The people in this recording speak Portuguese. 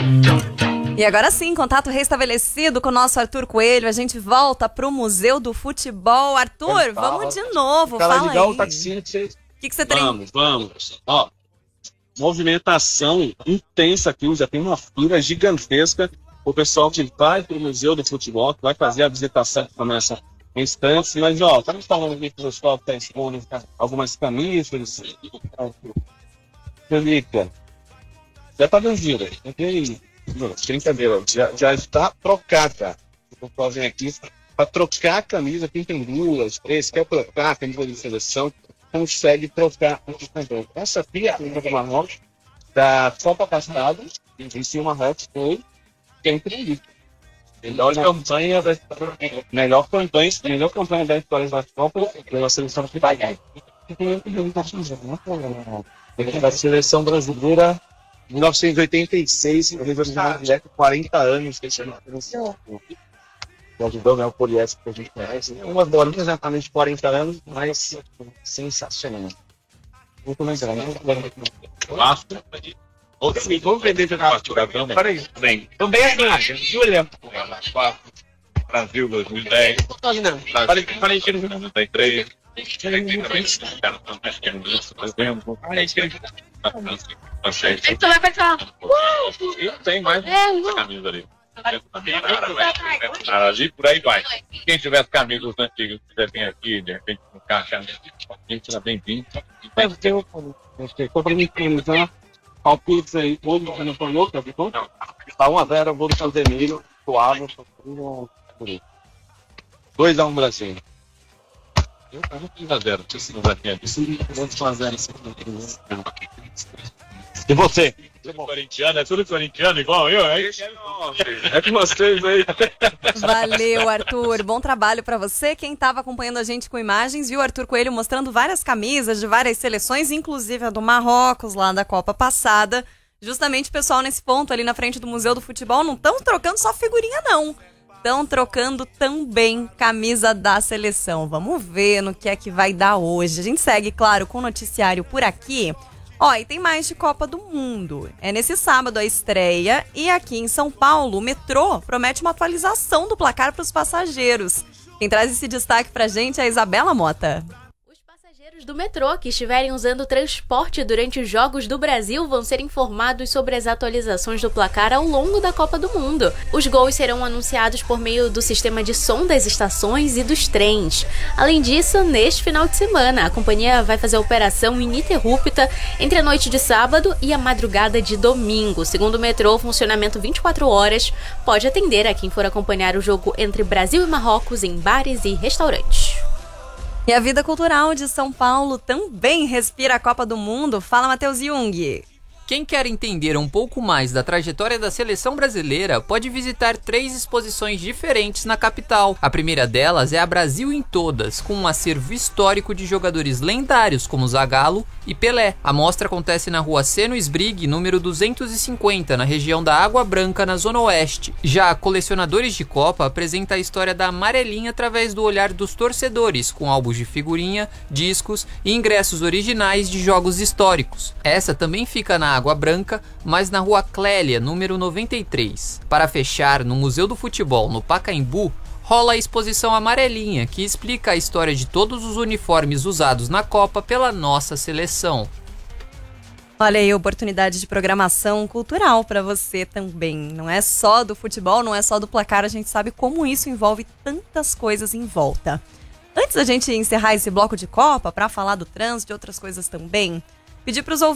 E agora sim, contato restabelecido com o nosso Arthur Coelho. A gente volta pro Museu do Futebol. Arthur, vamos de novo, fala aí. Ligar o taxinho que você... O que você tem? Vamos. Ó, movimentação intensa aqui, já tem uma fila gigantesca. O pessoal que vai pro Museu do Futebol, que vai fazer a visitação que começa em instantes. Mas, ó, estamos falando aqui que o pessoal está expondo algumas camisas. Felipe, já tá vendida. Brincadeira, já está trocada. O pessoal vem aqui para trocar a camisa. Quem tem 2, 3, quer trocar a camisa de seleção, consegue trocar. Essa aqui é a camisa do Marrocos da Copa passada. Em cima, o Marrocos foi quem tem melhor campanha da história da Copa pela seleção que vai ganhar. Da seleção brasileira 1986, aniversário de 40 anos, que ajudou o poliéster que a gente conhece. Umas bolinhas exatamente 40 anos, mas sensacional. Muito legal, né? Vamos vender de nada. Peraí. Também é grande. Julia. Brasil 2010. Falei que 93. Então vai pensar. Não tem mais camisa ali. Por aí vai. Quem tiver as camisas antigas, quiser vir aqui, de repente, encaixar, a gente será bem-vindo. Palpites aí, hoje você não foi outro, viu? Tá 1-0, eu vou do Casemiro, suave, 2-1 Brasil. Eu tava 3-0, se não vai ter. Vamos fazer isso. E você? É tudo corintiano igual eu? É com vocês aí. Valeu, Arthur. Bom trabalho pra você. Quem estava acompanhando a gente com imagens, viu o Arthur Coelho mostrando várias camisas de várias seleções, inclusive a do Marrocos, lá da Copa passada. Justamente o pessoal nesse ponto ali na frente do Museu do Futebol não estão trocando só figurinha, não. Estão trocando também camisa da seleção. Vamos ver no que é que vai dar hoje. A gente segue, claro, com o noticiário por aqui. Ó, e tem mais de Copa do Mundo. É nesse sábado a estreia e aqui em São Paulo o metrô promete uma atualização do placar para os passageiros. Quem traz esse destaque pra gente é a Isabela Mota. Os passageiros do metrô que estiverem usando o transporte durante os Jogos do Brasil vão ser informados sobre as atualizações do placar ao longo da Copa do Mundo. Os gols serão anunciados por meio do sistema de som das estações e dos trens. Além disso, neste final de semana, a companhia vai fazer a operação ininterrupta entre a noite de sábado e a madrugada de domingo. Segundo o metrô, o funcionamento 24 horas pode atender a quem for acompanhar o jogo entre Brasil e Marrocos em bares e restaurantes. E a vida cultural de São Paulo também respira a Copa do Mundo. Fala, Matheus Jung. Quem quer entender um pouco mais da trajetória da seleção brasileira pode visitar 3 exposições diferentes na capital. A primeira delas é a Brasil em Todas, com um acervo histórico de jogadores lendários como Zagallo e Pelé. A mostra acontece na rua Seno Sbrigg, número 250, na região da Água Branca, na Zona Oeste. Já a Colecionadores de Copa apresenta a história da amarelinha através do olhar dos torcedores, com álbuns de figurinha, discos e ingressos originais de jogos históricos. Essa também fica na Água Branca, mas na rua Clélia, número 93. Para fechar, no Museu do Futebol, no Pacaembu, rola a exposição Amarelinha, que explica a história de todos os uniformes usados na Copa pela nossa seleção. Olha aí, oportunidade de programação cultural para você também. Não é só do futebol, não é só do placar, a gente sabe como isso envolve tantas coisas em volta. Antes da gente encerrar esse bloco de Copa, para falar do trânsito e outras coisas também, pedir para os ouvintes